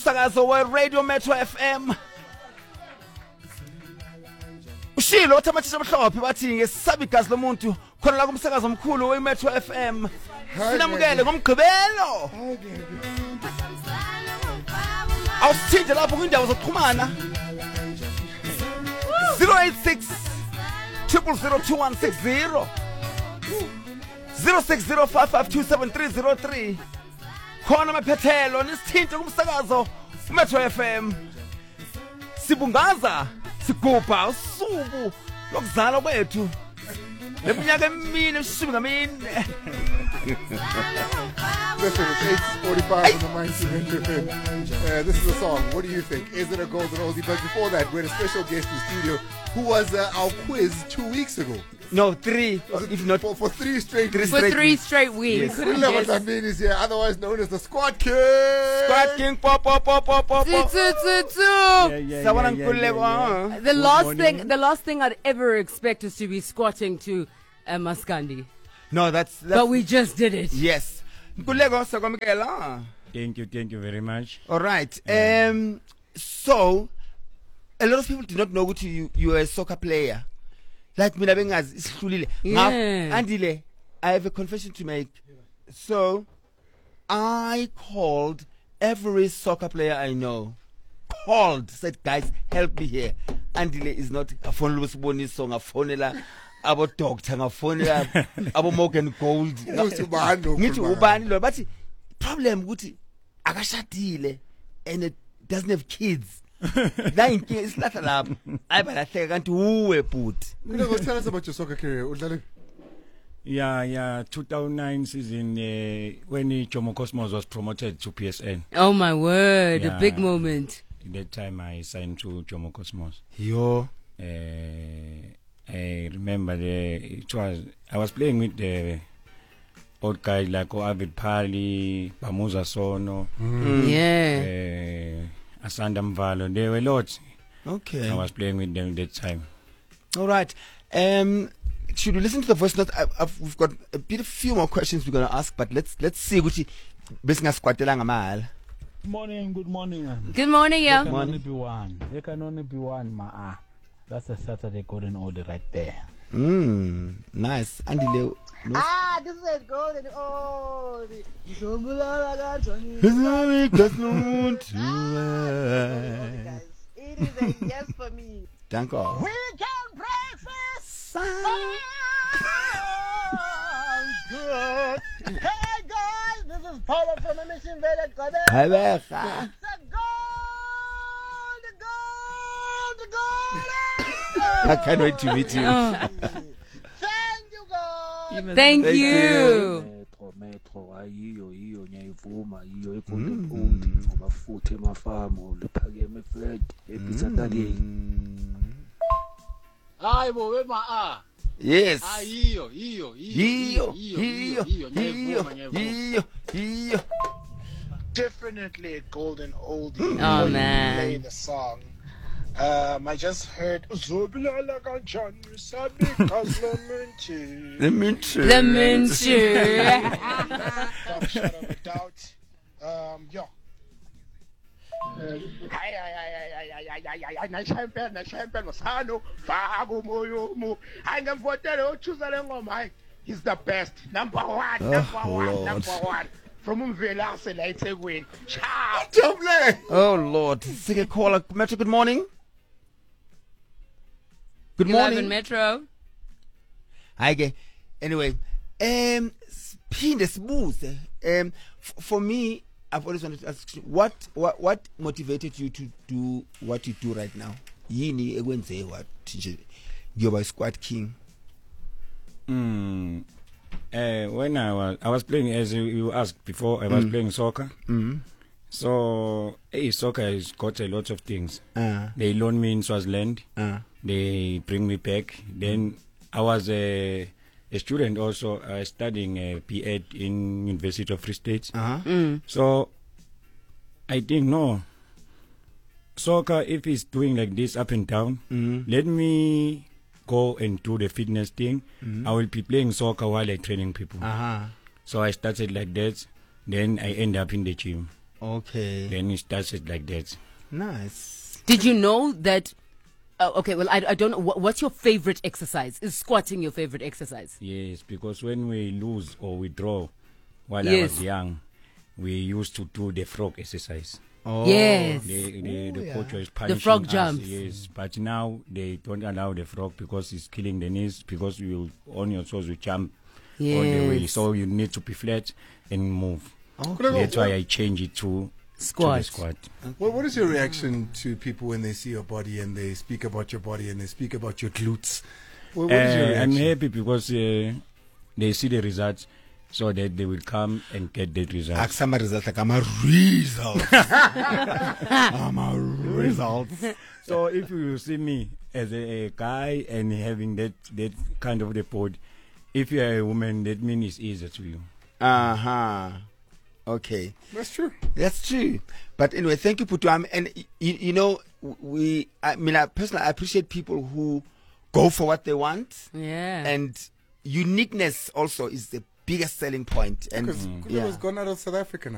kumsakazo we-Radio Metro FM. Ushilo othamathisha amhlophe bathi ngesabi igazi lomuntu khona la kumsakazo omkhulu we-Metro FM. Sinamukele ngomgqibelo. Awusithinje lapho kwindawo zokuxhumana. 086 0002160 0605527303 khona maphethelo nisithinte kumsakazo uMetro FM. Sibungaza sigubha usuku lokuzalwa kwethu leminyaka emine eshumi ngamine. Listen, it's 8:45 on the Mindset Metro FM. This is a song. What do you think? Is it a golden oldie? But before that, we had a special guest in the studio who was our quiz 2 weeks ago. No, 3. If not For 3 straight weeks. For 3 straight weeks. We love what that means here, otherwise known as the Squad King. Squad King pop. The last thing I'd ever expect is to be squatting to Maskandi. No, that's But we just did it. yes. Nkuleko sakwamkela. Thank you very much. All right. So a lot of people do not know what you are a soccer player. Like mina bengazi isihlulile. Andile, I have a confession to make. So I called every soccer player I know. Said, guys, help me here. Andile is not a phone Lusboni song, a phonela, abo doctor, a phonela, abo Morgan Gold. Ngithi ubani lo bathi problem ukuthi akashadile and it doesn't have kids. La inkinga isilahla lapho. Ayibalahleka kanti uwe bhuti. Tell us about your soccer career. Udlale. Yeah, 2009 season when Jomo Cosmos was promoted to PSN. Oh my word, Yeah. a big moment. At that time I signed to Jomo Cosmos. Yo. I remember I was playing with the old guys like Avid Pali, Pamuza Sono, Yeah. Asanda Mvalo. There were lots. Okay. I was playing with them at that time. All right. Should we listen to the voice note? We've got a few more questions we're going to ask, but let's see ukuthi besingasquatela ngamal. Good morning. Good morning, There yeah. can only be one. There can only be one, ma. That's a Saturday golden order right there. Nice. Andile. This is a golden oldie. Zombulala kanjani? Guys, It is a yes for me. thank God. We can breakfast. Good. Hey guys, this is Paula from Mission Village. Habeha. The gold. I can't wait to meet you. Thank you, God. Thank you. Metro ayiyo nyayivuma iyo golden old ngoba futhi emafamo lephakeme flat ePitsataleni. Hayibo wema Yes. ayiyo Definitely a golden oldie. Oh, before you man. play the song. I just heard Zobilala kanjani sabi kaslemente. The Minchu. Without a shadow of a doubt. Yo. Na champion Masano Fago Moyo Mo. Voted choose a ngoma. He's the best. Number one. From Umvela Select win. Ciao. Oh Lord. Sing caller. Metro, good morning. Good 11 morning. Metro. Hi. Anyway, Pinde sibuze. For me, I've always wanted to ask you, what motivated you to do what you do right now? Yini ekwenze what you're a Squad King. When I was playing, as you asked before, I was playing soccer. So soccer has got a lot of things. They loan me in Swaziland. They bring me back. Then I was a student also studying PEd in University of Free State. So I think no, soccer, if it's doing like this up and down, let me go and do the fitness thing. I will be playing soccer while I training people. So I started like that. Then I end up in the gym. Okay. Then he starts it like that. Nice. Did you know that? Okay, well, I don't know. What's your favorite exercise? Is squatting your favorite exercise? Yes, because when we lose or we draw, while I Yes. was young, we used to do the frog exercise. Oh. Yes. The coach was punishing frog us, jumps. yes, but now they don't allow the frog because it's killing the knees, because you on your toes you jump all the way, Yes. so you need to be flat and move. Okay. That's why I change it to Squat. To the squat. What is your reaction to people when they see your body and they speak about your body and they speak about your glutes? What is your I'm reaction? happy because they see the results, so that they will come and get the results. Aksama results like I'm a result. I'm a result. So if you see me as a guy and having that kind of the body, if you are a woman, that means it's easier to you. Okay. That's true. That's true. But anyway, thank you, Putuam. And you know, I personally, I appreciate people who go for what they want. Yeah. And uniqueness also is the biggest selling point. And Because Kula was gone out of South Africa now.